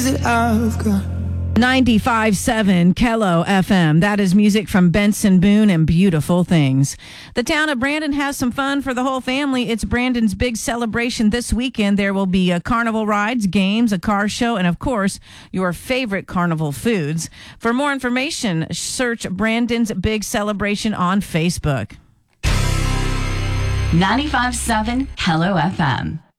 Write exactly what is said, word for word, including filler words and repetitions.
ninety-five point seven Kello F M. That is music from Benson Boone and Beautiful Things. The town of Brandon has some fun for the whole family. It's Brandon's big celebration this weekend. There will be a carnival rides, games, a car show, and of course, your favorite carnival foods. For more information, search Brandon's Big Celebration on Facebook. ninety-five point seven Kello F M.